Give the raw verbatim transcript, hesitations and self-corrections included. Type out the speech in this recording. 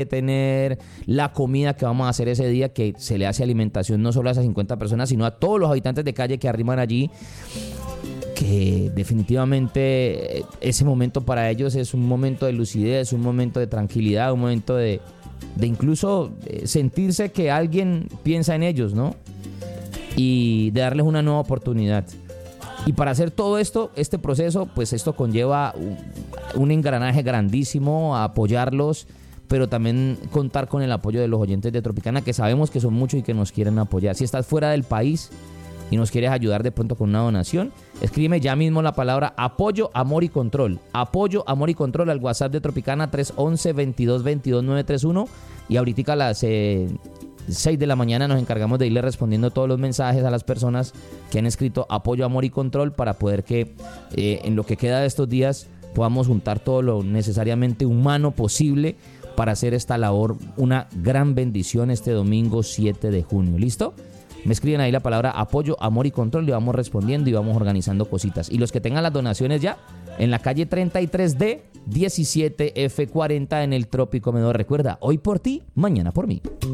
tener la comida que vamos a hacer ese día, que se le hace alimentación no solo a esas cincuenta personas, sino a todos los habitantes de calle que arriman allí, que definitivamente ese momento para ellos es un momento de lucidez, un momento de tranquilidad, un momento de, de incluso sentirse que alguien piensa en ellos, ¿no? Y de darles una nueva oportunidad. Y para hacer todo esto, este proceso, pues esto conlleva un, un engranaje grandísimo, a apoyarlos, pero también contar con el apoyo de los oyentes de Tropicana, que sabemos que son muchos y que nos quieren apoyar. Si estás fuera del país y nos quieres ayudar de pronto con una donación, escríbeme ya mismo la palabra apoyo, amor y control. Apoyo, amor y control al WhatsApp de Tropicana tres once, veintidós veintidós, nueve treinta y uno. Y ahorita a las eh, seis de la mañana nos encargamos de irle respondiendo todos los mensajes a las personas que han escrito apoyo, amor y control, para poder que eh, en lo que queda de estos días podamos juntar todo lo necesariamente humano posible para hacer esta labor una gran bendición este domingo siete de junio. ¿Listo? Me escriben ahí la palabra apoyo, amor y control, le vamos respondiendo y vamos organizando cositas. Y los que tengan las donaciones ya, en la calle treinta y tres D, diecisiete F cuarenta en el Trópico Comedor. Recuerda, hoy por ti, mañana por mí.